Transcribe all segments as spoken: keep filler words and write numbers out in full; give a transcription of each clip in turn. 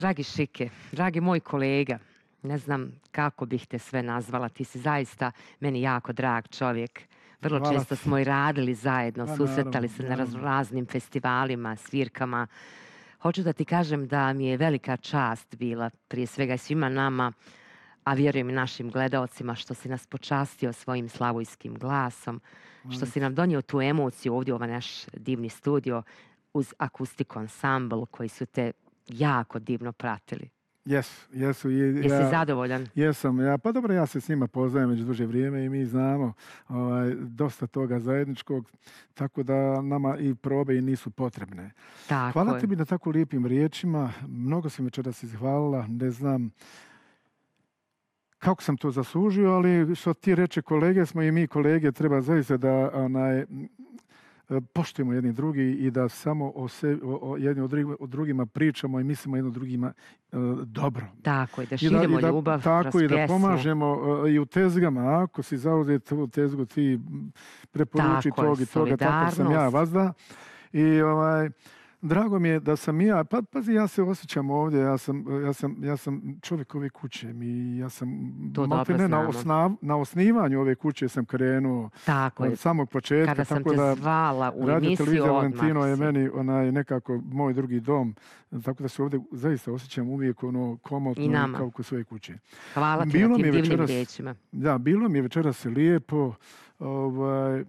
Dragi Šike, dragi moj kolega, ne znam kako bih te sve nazvala, ti si zaista meni jako drag čovjek. Vrlo Hvala često ti. smo i radili zajedno, Pa susretali naravno, se na raz- naravno. raznim festivalima, svirkama. Hoću da ti kažem da mi je velika čast bila, prije svega i svima nama, a vjerujem i našim gledaocima, što si nas počastio svojim slavojskim glasom, što si nam donio tu emociju ovdje u ovaj naš divni studio uz akustiku ansambl koji su te jako divno pratili. Jesu, jesu. I Jesi ja, zadovoljan? jesam, ja, pa dobro, ja se s njima poznajem već duže vrijeme i mi znamo ovaj, dosta toga zajedničkog, tako da nama i probe i nisu potrebne. Tako Hvala je. tebi na tako lijepim riječima, mnogo si večeras izhvalila, ne znam kako sam to zaslužio, ali što ti reče kolege, smo i mi kolege, treba zaista da onaj, poštujemo jedni drugi i da samo o, se, o, o jedni od, o drugima pričamo i mislimo jedno drugima e, dobro. Tako je, da I širimo i da, ljubav tako kroz i da pjesmu. pomažemo e, i u tezgama. Ako si zauzet u tezgu, ti preporuči Tako je, tog i toga, tako sam ja solidarnost. vazda. I ovaj, drago mi je da sam ja, pa pazi, ja se osjećam ovdje, ja sam, ja sam, ja sam čovjek ove kuće, mi, ja sam To malte dobro ne, na, znamo. osnav, na osnivanju ove kuće sam krenuo Tako je. od samog početka. Kada sam tako te da, zvala u Radio emisiju, Televizija odmah Valentino je si. meni onaj nekako moj drugi dom, tako da se ovdje zaista osjećam uvijek ono komotno I nama. kao kod svoje kuće. Hvala ti Bilo na mi tim je divnim večeras- riječima. Da, bilo mi je večeras lijepo. Ovaj,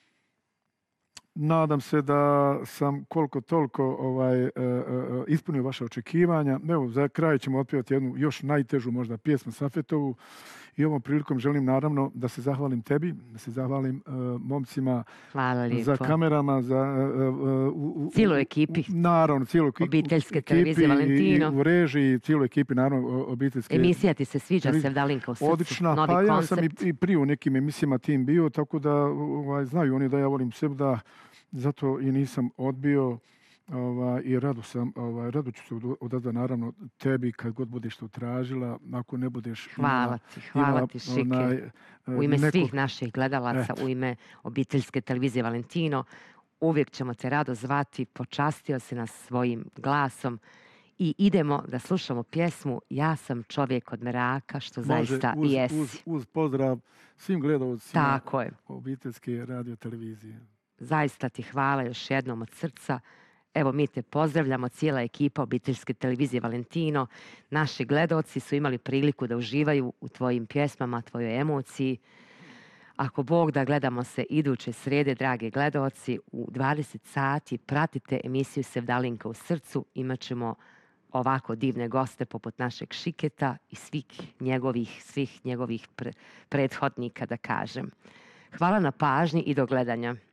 nadam se da sam koliko toliko ovaj, e, e, ispunio vaše očekivanja. Evo, za kraj ćemo otpjevati jednu još najtežu možda pjesmu Safetovu. I ovom prilikom želim naravno da se zahvalim tebi, da se zahvalim e, momcima Hvala lijepo. za kamerama, za e, e, u, u, Cijeloj ekipi. Naravno, cijeloj ekipi. Obiteljske ekipi televizije i- Valentino. I u režiji, cijeloj ekipi, naravno, o- obiteljske. Emisija ti se sviđa, Televizija. Sevdalinka u srcu. Odlična, Novi pa ja koncept. sam i, i prije u nekim emisijama tim bio, tako da ovaj, znaju oni da ja volim sebe, da zato i nisam odbio ovaj, i rado sam, ovaj, rado ću se od- odazvati naravno tebi kad god budeš to tražila, ako ne budeš Hvala imala- ti, hvala imala, ti, Šike. onaj, U ime neko- svih naših gledalaca, Eto. u ime obiteljske televizije Valentino, uvijek ćemo te rado zvati, počastio si nas svojim glasom i idemo da slušamo pjesmu Ja sam čovjek od meraka, što Može, zaista uz, i jesi. uz, uz pozdrav svim gledalcima Tako je. obiteljske radio televizije. Zaista ti hvala još jednom od srca. Evo, mi te pozdravljamo, cijela ekipa obiteljske televizije Valentino. Naši gledaoci su imali priliku da uživaju u tvojim pjesmama, tvojoj emociji. Ako Bog da, gledamo se iduće srijede, drage gledaoci, u dvadeset sati. Pratite emisiju Sevdalinka u srcu. Imaćemo ovako divne goste poput našeg Šiketa i svih njegovih, svih njegovih pre- prethodnika, da kažem. Hvala na pažnji i do gledanja.